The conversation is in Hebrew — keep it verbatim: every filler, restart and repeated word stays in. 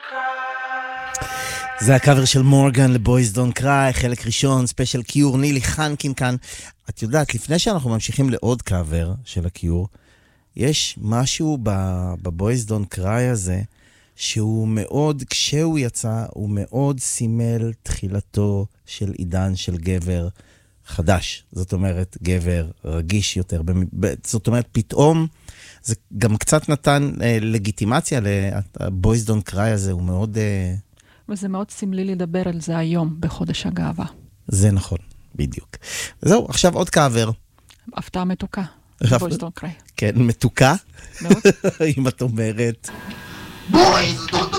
זה הקאבר של מורגן ל-Boys Don't Cry, חלק ראשון, ספיישל קיור, נילי חנקין כאן. את יודעת, לפני שאנחנו ממשיכים לעוד קאבר של הקיור, יש משהו ב-Boys Don't Cry הזה, שהוא מאוד, כשהוא יצא, הוא מאוד סימל תחילתו של עידן של גבר חדש. זאת אומרת, גבר רגיש יותר. זאת אומרת, פתאום זה גם קצת נתן אה, לגיטימציה ל-Boys Don't Cry הזה, הוא מאוד... אה, וזה מאוד סמלי לדבר על זה היום, בחודש הגאווה. זה נכון, בדיוק. זהו, עכשיו עוד קאבר. הפתעה מתוקה, Boys Don't Cry. כן, מתוקה. מאוד. אם את אומרת. Boys Don't